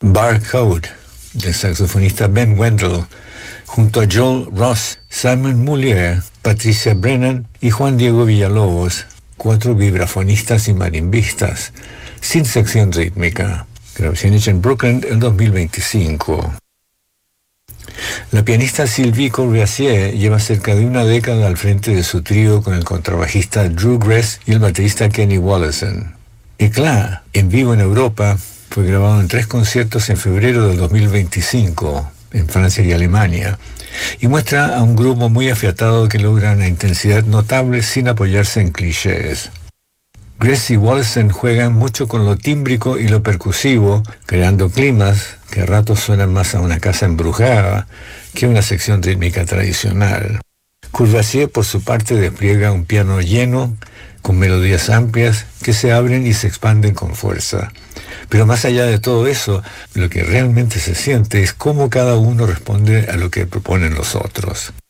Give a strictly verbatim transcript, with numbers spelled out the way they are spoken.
Barcode, del saxofonista Ben Wendell, junto a Joel Ross, Simon Moulier, Patricia Brennan y Juan Diego Villalobos, cuatro vibrafonistas y marimbistas, sin sección rítmica. Grabación hecha en Brooklyn en dos mil veinticinco. La pianista Sylvie Courvoisier lleva cerca de una década al frente de su trío con el contrabajista Drew Gress y el baterista Kenny Wollesen. Eclat, en vivo en Europa, fue grabado en tres conciertos en febrero del dos mil veinticinco, en Francia y Alemania, y muestra a un grupo muy afiatado que logra una intensidad notable sin apoyarse en clichés. Gress y Wollesen juegan mucho con lo tímbrico y lo percusivo, creando climas que a ratos suenan más a una casa embrujada que a una sección rítmica tradicional. Courvoisier, por su parte, despliega un piano lleno, con melodías amplias que se abren y se expanden con fuerza. Pero más allá de todo eso, lo que realmente se siente es cómo cada uno responde a lo que proponen los otros.